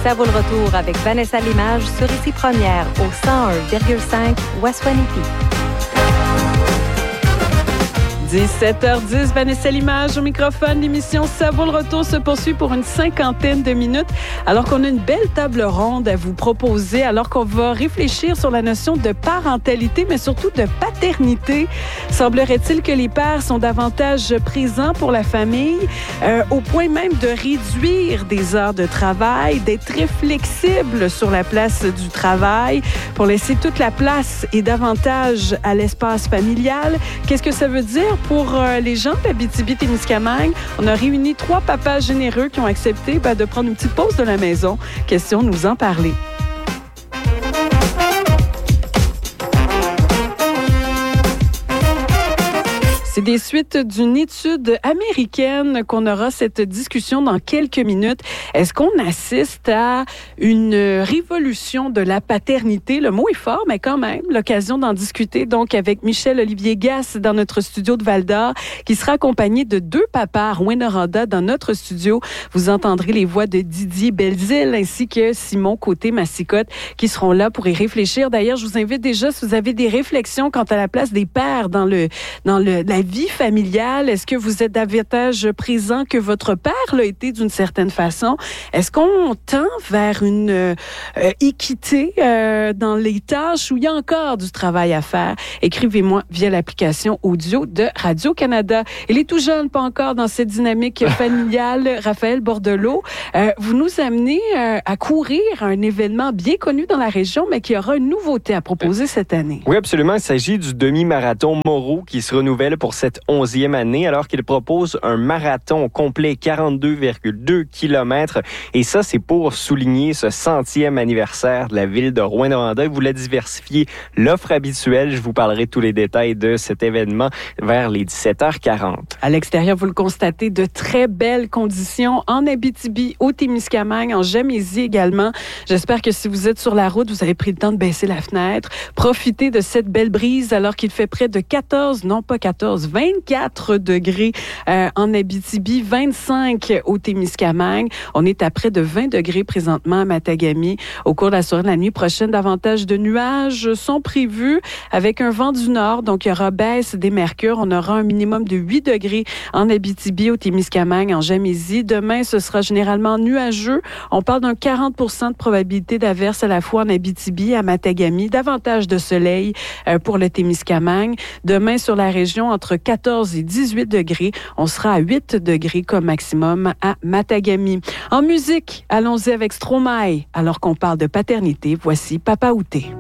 Ça vaut le retour avec Vanessa Limage sur Ici Première au 101,5 Waswanipi. 17h10, Vanessa Limage au microphone. L'émission Ça vaut le retour se poursuit pour une 50aine de minutes, alors qu'on a une belle table ronde à vous proposer, alors qu'on va réfléchir sur la notion de parentalité, mais surtout de paternité. Semblerait-il que les pères sont davantage présents pour la famille, au point même de réduire des heures de travail, d'être très flexibles sur la place du travail, pour laisser toute la place et davantage à l'espace familial. Qu'est-ce que ça veut dire pour les gens d'Abitibi-Témiscamingue? On a réuni 3 papas généreux qui ont accepté de prendre une petite pause de la maison. Question de nous en parler. C'est des suites d'une étude américaine qu'on aura cette discussion dans quelques minutes. Est-ce qu'on assiste à une révolution de la paternité? Le mot est fort, mais quand même, l'occasion d'en discuter donc avec Michel-Olivier Gasse dans notre studio de Val-d'Or, qui sera accompagné de 2 papas à Rouyn-Noranda dans notre studio. Vous entendrez les voix de Didier Belzile ainsi que Simon Côté-Massicotte qui seront là pour y réfléchir. D'ailleurs, je vous invite déjà, si vous avez des réflexions quant à la place des pères dans la vie familiale, est-ce que vous êtes davantage présent que votre père l'a été d'une certaine façon? Est-ce qu'on tend vers une équité dans les tâches où il y a encore du travail à faire? Écrivez-moi via l'application audio de Radio-Canada. Il est tout jeune, pas encore dans cette dynamique familiale. Raphaël Bordelot, vous nous amenez à courir un événement bien connu dans la région, mais qui aura une nouveauté à proposer cette année. Oui, absolument. Il s'agit du demi-marathon Moreau qui se renouvelle pour cette 11e année, alors qu'il propose un marathon complet 42,2 km. Et ça, c'est pour souligner ce 100e anniversaire de la ville de Rouyn-Noranda. Il voulait diversifier l'offre habituelle. Je vous parlerai de tous les détails de cet événement vers les 17h40. À l'extérieur, vous le constatez, de très belles conditions en Abitibi, au Témiscamingue, en Gamésie également. J'espère que si vous êtes sur la route, vous avez pris le temps de baisser la fenêtre. Profitez de cette belle brise alors qu'il fait près de 24 degrés en Abitibi, 25 au Témiscamingue. On est à près de 20 degrés présentement à Matagami. Au cours de la soirée de la nuit prochaine, davantage de nuages sont prévus avec un vent du nord. Donc, il y aura baisse des mercures. On aura un minimum de 8 degrés en Abitibi, au Témiscamingue, en Gamésie. Demain, ce sera généralement nuageux. On parle d'un 40% de probabilité d'averse à la fois en Abitibi, à Matagami. Davantage de soleil pour le Témiscamingue. Demain, sur la région, entre 14 et 18 degrés. On sera à 8 degrés comme maximum à Matagami. En musique, allons-y avec Stromae. Alors qu'on parle de paternité, voici Papa Outé.